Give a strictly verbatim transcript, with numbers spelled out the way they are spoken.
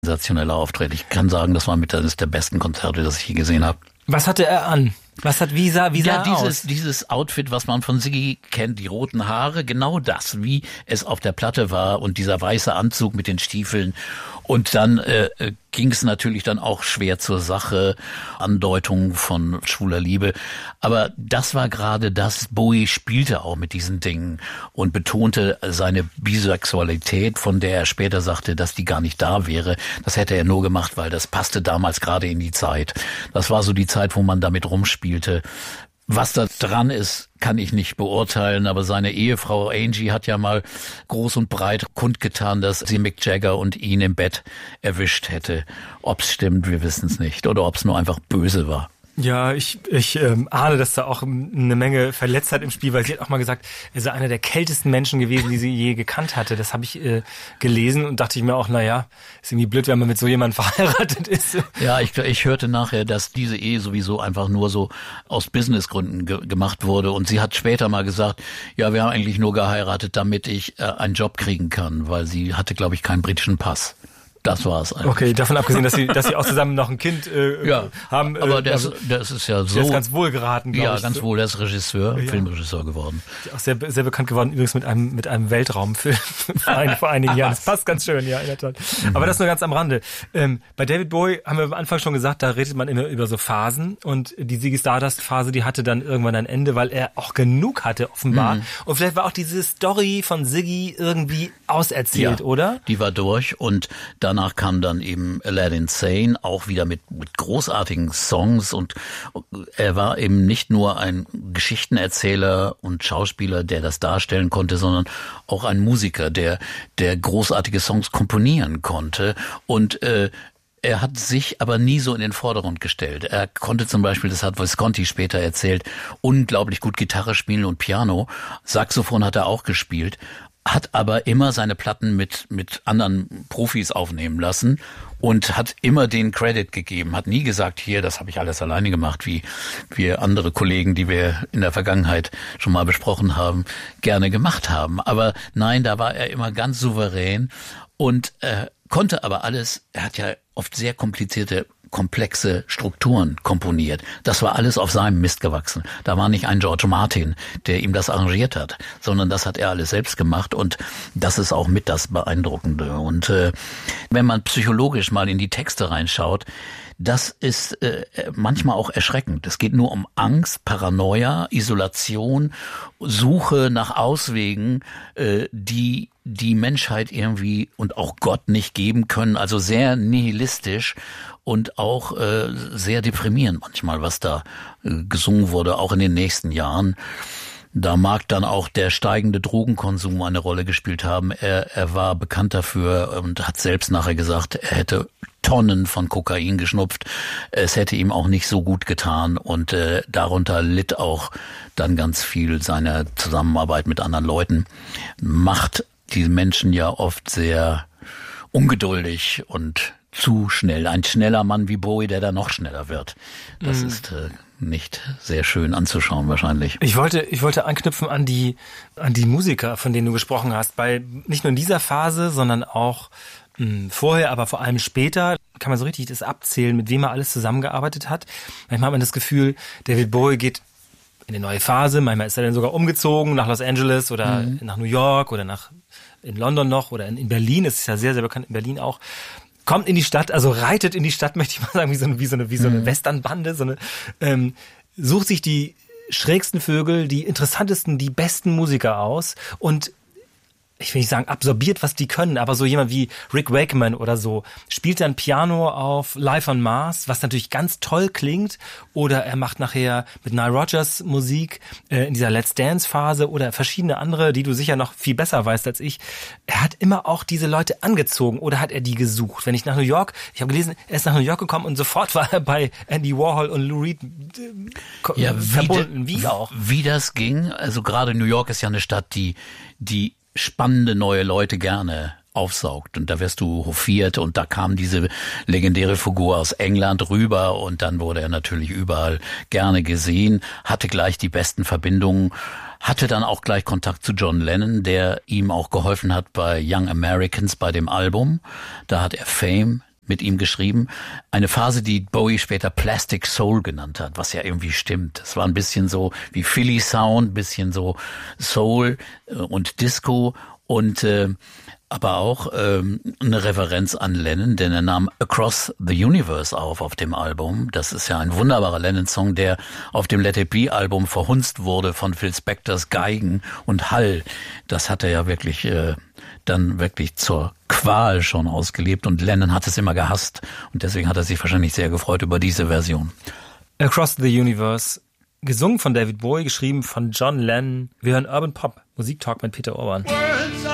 sensationeller Auftritt. Ich kann sagen, das war mit eines der besten Konzerte, das ich je gesehen habe. Was hatte er an? Was hat, wie sah, wie sah ja, er dieses, aus? dieses Outfit, was man von Ziggy kennt, die roten Haare, genau das, wie es auf der Platte war und dieser weiße Anzug mit den Stiefeln. Und dann äh, ging es natürlich dann auch schwer zur Sache, Andeutungen von schwuler Liebe. Aber das war gerade das, Bowie spielte auch mit diesen Dingen und betonte seine Bisexualität, von der er später sagte, dass die gar nicht da wäre. Das hätte er nur gemacht, weil das passte damals gerade in die Zeit. Das war so die Zeit, wo man damit rumspielte. Was da dran ist, kann ich nicht beurteilen, aber seine Ehefrau Angie hat ja mal groß und breit kundgetan, dass sie Mick Jagger und ihn im Bett erwischt hätte. Ob's stimmt, wir wissen es nicht. Oder ob's nur einfach böse war. Ja, ich, ich ähm, ahne, dass da auch eine Menge Verletztheit im Spiel, weil sie hat auch mal gesagt, er sei einer der kältesten Menschen gewesen, die sie je gekannt hatte. Das habe ich äh, gelesen und dachte ich mir auch, naja, ist irgendwie blöd, wenn man mit so jemandem verheiratet ist. Ja, ich, ich hörte nachher, dass diese Ehe sowieso einfach nur so aus Businessgründen ge- gemacht wurde. Und sie hat später mal gesagt, ja, wir haben eigentlich nur geheiratet, damit ich äh, einen Job kriegen kann, weil sie hatte, glaube ich, keinen britischen Pass. Das war es eigentlich. Okay, davon abgesehen, dass sie, dass sie auch zusammen noch ein Kind äh, ja, haben. Äh, aber das, also, das ist ja so. Der ist ganz wohl geraten, glaube ja, ich. Ja, ganz wohl. Der ist Regisseur, ja. Filmregisseur geworden. Auch sehr, sehr bekannt geworden, übrigens mit einem, mit einem Weltraumfilm vor, ein, vor einigen Jahren. Das passt ganz schön, ja, in der Tat. Mhm. Aber das nur ganz am Rande. Ähm, bei David Bowie haben wir am Anfang schon gesagt, da redet man immer über so Phasen und die Ziggy Stardust Phase, die hatte dann irgendwann ein Ende, weil er auch genug hatte, offenbar. Mhm. Und vielleicht war auch diese Story von Ziggy irgendwie auserzählt, ja, oder? Die war durch und danach kam dann eben Aladdin Sane, auch wieder mit, mit großartigen Songs und er war eben nicht nur ein Geschichtenerzähler und Schauspieler, der das darstellen konnte, sondern auch ein Musiker, der, der großartige Songs komponieren konnte und äh, er hat sich aber nie so in den Vordergrund gestellt. Er konnte zum Beispiel, das hat Visconti später erzählt, unglaublich gut Gitarre spielen und Piano. Saxophon hat er auch gespielt, hat aber immer seine Platten mit mit anderen Profis aufnehmen lassen und hat immer den Credit gegeben, hat nie gesagt, hier, das habe ich alles alleine gemacht, wie wir andere Kollegen, die wir in der Vergangenheit schon mal besprochen haben, gerne gemacht haben. Aber nein, da war er immer ganz souverän und äh, konnte aber alles, er hat ja oft sehr komplizierte, komplexe Strukturen komponiert. Das war alles auf seinem Mist gewachsen. Da war nicht ein George Martin, der ihm das arrangiert hat, sondern das hat er alles selbst gemacht und das ist auch mit das Beeindruckende. Und äh, wenn man psychologisch mal in die Texte reinschaut, das ist äh, manchmal auch erschreckend. Es geht nur um Angst, Paranoia, Isolation, Suche nach Auswegen, äh, die die Menschheit irgendwie und auch Gott nicht geben können. Also sehr nihilistisch und auch äh, sehr deprimierend manchmal, was da äh, gesungen wurde, auch in den nächsten Jahren. Da mag dann auch der steigende Drogenkonsum eine Rolle gespielt haben. Er, er war bekannt dafür und hat selbst nachher gesagt, er hätte Tonnen von Kokain geschnupft. Es hätte ihm auch nicht so gut getan und äh, darunter litt auch dann ganz viel seine Zusammenarbeit mit anderen Leuten. Macht die Menschen ja oft sehr ungeduldig und zu schnell. Ein schneller Mann wie Bowie, der da noch schneller wird. Das mhm. ist äh, nicht sehr schön anzuschauen wahrscheinlich. Ich wollte, ich wollte anknüpfen an die, an die Musiker, von denen du gesprochen hast. Bei nicht nur in dieser Phase, sondern auch mh, vorher, aber vor allem später kann man so richtig das abzählen, mit wem er alles zusammengearbeitet hat. Manchmal hat man das Gefühl, David Bowie geht in eine neue Phase. Manchmal ist er dann sogar umgezogen nach Los Angeles oder mhm. nach New York oder nach in London noch oder in, in Berlin. Es ist ja sehr, sehr bekannt in Berlin auch. Kommt in die Stadt, also reitet in die Stadt, möchte ich mal sagen, wie so eine, wie so eine, wie so eine mhm. Westernbande, so eine, ähm, sucht sich die schrägsten Vögel, die interessantesten, die besten Musiker aus und ich will nicht sagen absorbiert, was die können, aber so jemand wie Rick Wakeman oder so spielt dann Piano auf Live on Mars, was natürlich ganz toll klingt, oder er macht nachher mit Nile Rodgers Musik äh, in dieser Let's Dance Phase oder verschiedene andere, die du sicher noch viel besser weißt als ich. Er hat immer auch diese Leute angezogen oder hat er die gesucht? Wenn ich nach New York, ich habe gelesen, er ist nach New York gekommen und sofort war er bei Andy Warhol und Lou Reed äh, ja, verbunden, wie, wie auch. Wie das ging, also gerade New York ist ja eine Stadt, die die spannende neue Leute gerne aufsaugt und da wirst du hofiert und da kam diese legendäre Figur aus England rüber und dann wurde er natürlich überall gerne gesehen, hatte gleich die besten Verbindungen, hatte dann auch gleich Kontakt zu John Lennon, der ihm auch geholfen hat bei Young Americans, bei dem Album. Da hat er Fame mit ihm geschrieben. Eine Phase, die Bowie später Plastic Soul genannt hat, was ja irgendwie stimmt. Es war ein bisschen so wie Philly Sound, ein bisschen so Soul und Disco und äh, aber auch ähm, eine Referenz an Lennon, denn er nahm Across the Universe auf auf dem Album. Das ist ja ein wunderbarer Lennon-Song, der auf dem Let It Be-Album verhunzt wurde von Phil Spectors Geigen und Hall. Das hat er ja wirklich äh, dann wirklich zur Qual schon ausgelebt und Lennon hat es immer gehasst und deswegen hat er sich wahrscheinlich sehr gefreut über diese Version. Across the Universe, gesungen von David Bowie, geschrieben von John Lennon. Wir hören Urban Pop, Musiktalk mit Peter Urban.